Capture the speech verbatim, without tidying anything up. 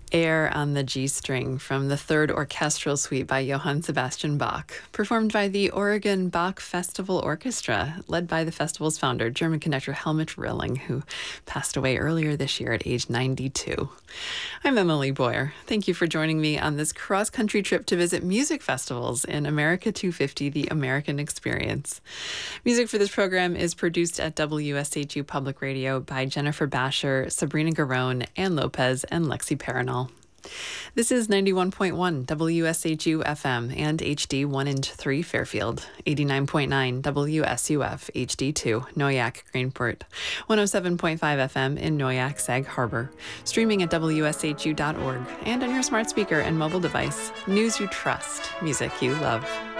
Air on the G String from the Third Orchestral Suite by Johann Sebastian Bach, performed by the Oregon Bach Festival Orchestra, led by the festival's founder, German conductor Helmut Rilling, who passed away earlier this year at age ninety-two. I'm Emily Boyer. Thank you for joining me on this cross-country trip to visit music festivals in America two fifty, The American Experience. Music for this program is produced at W S H U Public Radio by Jennifer Basher, Sabrina Garone, Ann Lopez, and Lexi Paranol. This is ninety-one point one W S H U F M and H D one and three Fairfield, eighty-nine point nine W S U F H D two Noyak Greenport, one oh seven point five F M in Noyak Sag Harbor, streaming at W S H U dot org and on your smart speaker and mobile device. News you trust, music you love.